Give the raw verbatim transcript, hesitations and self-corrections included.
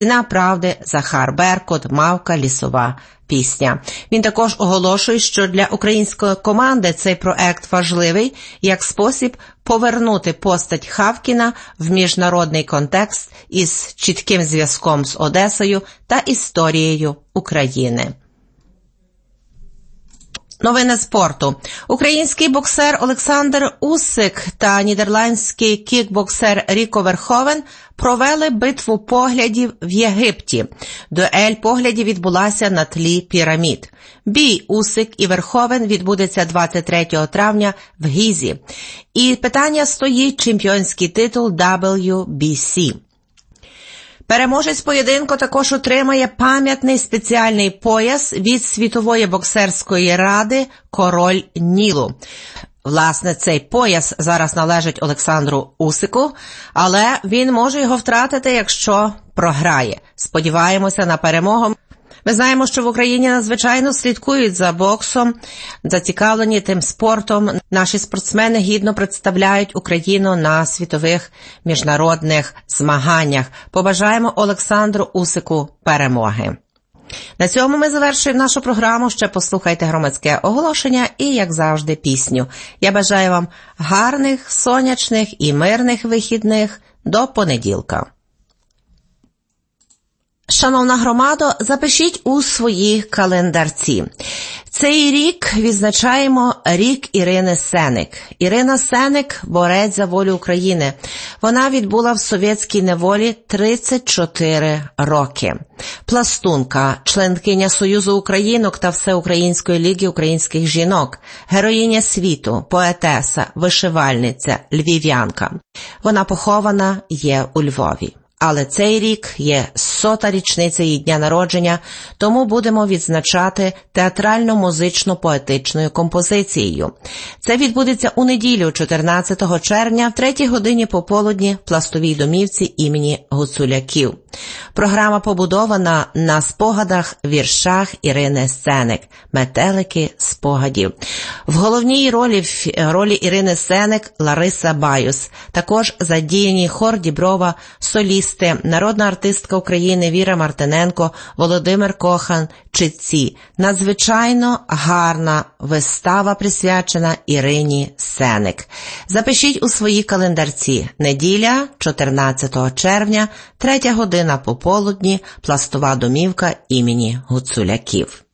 «Ціна правди», «Захар Беркут», «Мавка», «Лісова пісня». Він також оголошує, що для української команди цей проект важливий як спосіб повернути постать Хавкіна в міжнародний контекст із чітким зв'язком з Одесою та історією України. Новини спорту. Український боксер Олександр Усик та нідерландський кікбоксер Ріко Верховен провели битву поглядів в Єгипті. Дуель поглядів відбулася на тлі пірамід. Бій Усик і Верховен відбудеться двадцять третього травня в Гізі. І питання стоїть чемпіонський титул дабл ю бі сі. Переможець поєдинку також отримає пам'ятний спеціальний пояс від Світової боксерської ради «Король Нілу». Власне, цей пояс зараз належить Олександру Усику, але він може його втратити, якщо програє. Сподіваємося на перемогу. Ми знаємо, що в Україні надзвичайно слідкують за боксом, зацікавлені тим спортом. Наші спортсмени гідно представляють Україну на світових міжнародних змаганнях. Побажаємо Олександру Усику перемоги. На цьому ми завершуємо нашу програму. Ще послухайте громадське оголошення і, як завжди, пісню. Я бажаю вам гарних, сонячних і мирних вихідних. До понеділка. Шановна громадо, запишіть у свої календарці. Цей рік відзначаємо рік Ірини Сеник. Ірина Сеник – борець за волю України. Вона відбула в совєтській неволі тридцять чотири роки. Пластунка, членкиня Союзу українок та Всеукраїнської ліги українських жінок, героїня світу, поетеса, вишивальниця, львів'янка. Вона похована є у Львові. Але цей рік є сота річниця її дня народження, тому будемо відзначати театрально-музично-поетичною композицією. Це відбудеться у неділю, чотирнадцятого червня, в третій годині пополудні в Пластовій домівці імені Гуцуляків. Програма побудована на спогадах, віршах Ірини Сеник «Метелики спогадів». В головній ролі, в ролі Ірини Сеник Лариса Баюс. Також задіяні хор Діброва, солісти, народна артистка України Віра Мартиненко, Володимир Кохан, читці. Надзвичайно гарна вистава присвячена Ірині Сеник. Запишіть у свої календарці. Неділя, чотирнадцятого червня, третя година пополудні, Пластова домівка імені Гуцуляків.